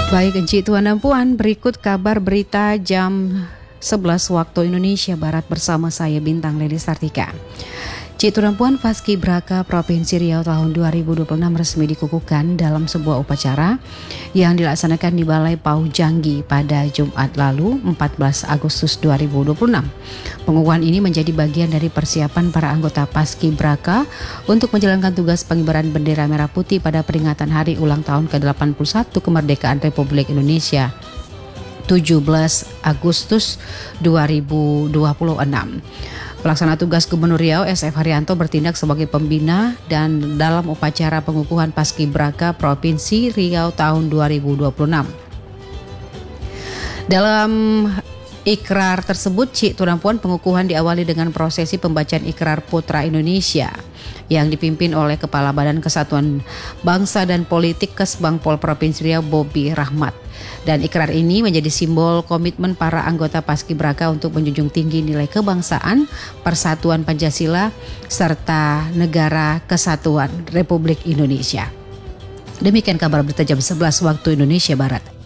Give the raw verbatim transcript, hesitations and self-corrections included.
Baik, Encik Tuan dan Puan, berikut kabar berita jam sebelas waktu Indonesia Barat bersama saya Bintang Leli Sartika. Encik Tuan dan Puan, Paskibraka Provinsi Riau tahun dua ribu dua puluh enam resmi dikukuhkan dalam sebuah upacara yang dilaksanakan di Balai Pau Janggi pada Jumat lalu empat belas Agustus dua ribu dua puluh enam. Pengukuhan ini menjadi bagian dari persiapan para anggota Paskibraka untuk menjalankan tugas pengibaran bendera merah putih pada peringatan hari ulang tahun ke delapan puluh satu kemerdekaan Republik Indonesia tujuh belas Agustus dua ribu dua puluh enam. Pelaksana tugas Gubernur Riau S F Haryanto bertindak sebagai pembina dan dalam upacara pengukuhan Paskibraka Provinsi Riau tahun dua ribu dua puluh enam. Dalam ikrar tersebut, Cik Tuan dan Puan, pengukuhan diawali dengan prosesi pembacaan ikrar Putra Indonesia yang dipimpin oleh Kepala Badan Kesatuan Bangsa dan Politik Kesbangpol Provinsi Riau Bobi Rahmat. Dan ikrar ini menjadi simbol komitmen para anggota Paskibraka untuk menjunjung tinggi nilai kebangsaan, persatuan Pancasila, serta negara kesatuan Republik Indonesia. Demikian kabar berita jam sebelas waktu Indonesia Barat.